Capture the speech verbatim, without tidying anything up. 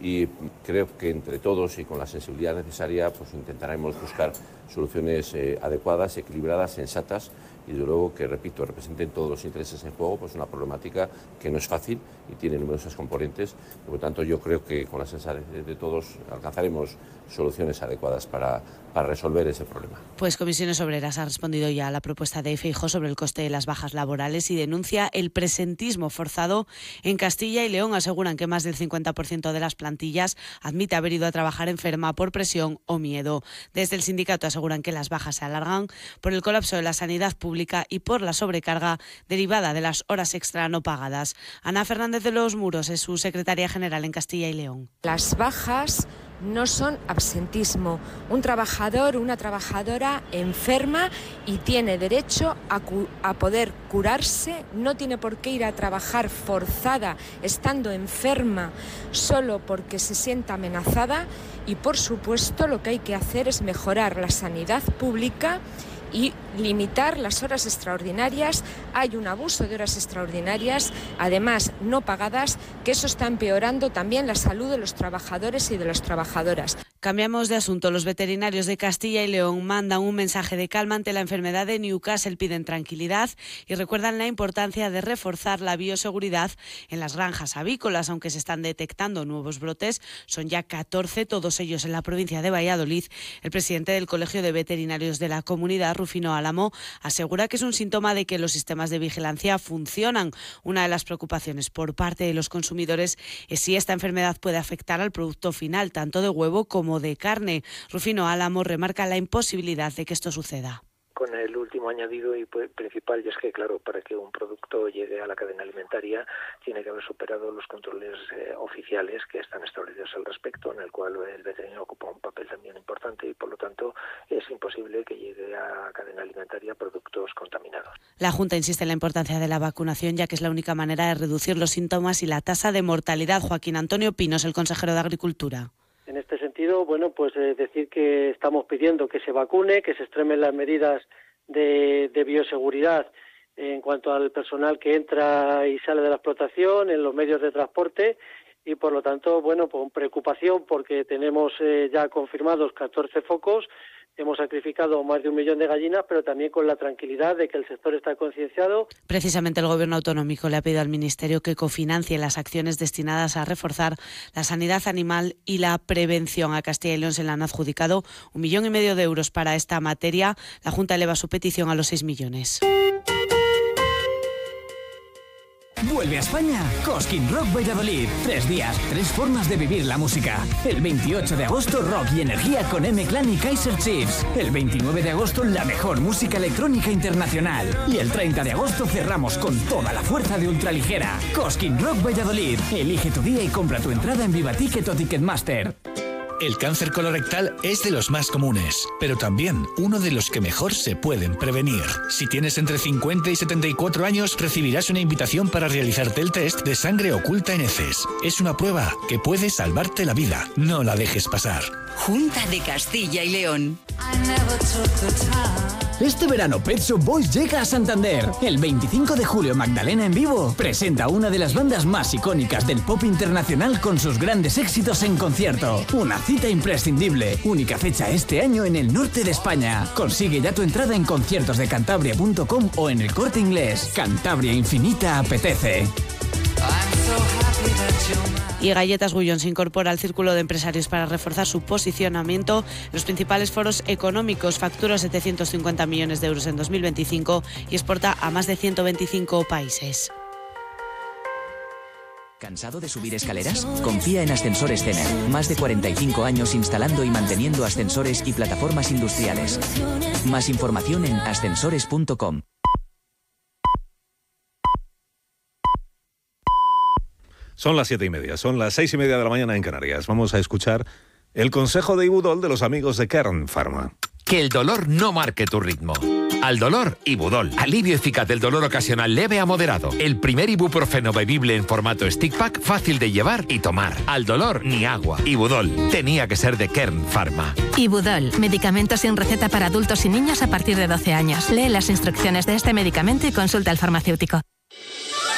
y creo que entre todos y con la sensibilidad necesaria pues intentaremos buscar soluciones eh, adecuadas, equilibradas, sensatas y de luego que, repito, representen todos los intereses en juego, pues una problemática que no es fácil y tiene numerosas componentes. Por lo tanto, yo creo que con la sensatez de todos alcanzaremos soluciones adecuadas para, para resolver ese problema. Pues Comisiones Obreras ha respondido ya a la propuesta de Feijóo sobre el coste de las bajas laborales y denuncia el presentismo forzado en Castilla y León. Aseguran que más del cincuenta por ciento de las plantillas admite haber ido a trabajar enferma por presión o miedo. Desde el sindicato aseguran que las bajas se alargan por el colapso de la sanidad pública y por la sobrecarga derivada de las horas extra no pagadas. Ana Fernández de los Muros es su secretaria general en Castilla y León. Las bajas no son absentismo. Un trabajador, una trabajadora enferma y tiene derecho a, cu- a poder curarse, no tiene por qué ir a trabajar forzada, estando enferma, solo porque se sienta amenazada y, por supuesto, lo que hay que hacer es mejorar la sanidad pública y limitar las horas extraordinarias. Hay un abuso de horas extraordinarias, además no pagadas, que eso está empeorando también la salud de los trabajadores y de las trabajadoras. Cambiamos de asunto. Los veterinarios de Castilla y León mandan un mensaje de calma ante la enfermedad de Newcastle, piden tranquilidad y recuerdan la importancia de reforzar la bioseguridad en las granjas avícolas, aunque se están detectando nuevos brotes. Son ya catorce, todos ellos en la provincia de Valladolid. El presidente del Colegio de Veterinarios de la comunidad, Rufino Álamo, asegura que es un síntoma de que los sistemas de vigilancia funcionan. Una de las preocupaciones por parte de los consumidores es si esta enfermedad puede afectar al producto final, tanto de huevo como de carne. Rufino Álamo remarca la imposibilidad de que esto suceda. Con el último añadido y principal, y es que, claro, para que un producto llegue a la cadena alimentaria tiene que haber superado los controles eh, oficiales que están establecidos al respecto, en el cual el veterinario ocupa un papel también importante y, por lo tanto, es imposible que llegue a la cadena alimentaria productos contaminados. La Junta insiste en la importancia de la vacunación, ya que es la única manera de reducir los síntomas y la tasa de mortalidad. Joaquín Antonio Pinos, el consejero de Agricultura. En este sentido, bueno, pues eh, decir que estamos pidiendo que se vacune, que se extremen las medidas de, de bioseguridad en cuanto al personal que entra y sale de la explotación, en los medios de transporte y, por lo tanto, bueno, con preocupación porque tenemos eh, ya confirmados catorce focos. Hemos sacrificado más de un millón de gallinas, pero también con la tranquilidad de que el sector está concienciado. Precisamente el Gobierno autonómico le ha pedido al Ministerio que cofinancie las acciones destinadas a reforzar la sanidad animal y la prevención. A Castilla y León se le han adjudicado un millón y medio de euros para esta materia. La Junta eleva su petición a los seis millones. Vuelve a España Cosquín Rock Valladolid. Tres días, tres formas de vivir la música. El veintiocho de agosto, rock y energía con M-Clan y Kaiser Chiefs. El veintinueve de agosto, la mejor música electrónica internacional. Y el treinta de agosto cerramos con toda la fuerza de ultraligera. Cosquín Rock Valladolid. Elige tu día y compra tu entrada en Vivaticket o Ticketmaster. El cáncer colorectal es de los más comunes, pero también uno de los que mejor se pueden prevenir. Si tienes entre cincuenta y setenta y cuatro años, recibirás una invitación para realizarte el test de sangre oculta en heces. Es una prueba que puede salvarte la vida. No la dejes pasar. Junta de Castilla y León. Este verano Pet Shop Boys llega a Santander. El veinticinco de julio Magdalena en vivo presenta una de las bandas más icónicas del pop internacional con sus grandes éxitos en concierto. Una cita imprescindible. Única fecha este año en el norte de España. Consigue ya tu entrada en conciertos de cantabria punto com o en el Corte Inglés. Cantabria Infinita apetece. Y Galletas Gullón se incorpora al círculo de empresarios para reforzar su posicionamiento en los principales foros económicos. Facturó setecientos cincuenta millones de euros en dos mil veinticinco y exporta a más de ciento veinticinco países. ¿Cansado de subir escaleras? Confía en Ascensores Cener. Más de cuarenta y cinco años instalando y manteniendo ascensores y plataformas industriales. Más información en ascensores punto com. Son las siete y media, son las seis y media de la mañana en Canarias. Vamos a escuchar el consejo de Ibudol de los amigos de Kern Pharma. Que el dolor no marque tu ritmo. Al dolor, Ibudol. Alivio eficaz del dolor ocasional leve a moderado. El primer ibuprofeno bebible en formato stick pack, fácil de llevar y tomar. Al dolor, ni agua. Ibudol. Tenía que ser de Kern Pharma. Ibudol. Medicamento sin receta para adultos y niños a partir de doce años. Lee las instrucciones de este medicamento y consulta al farmacéutico.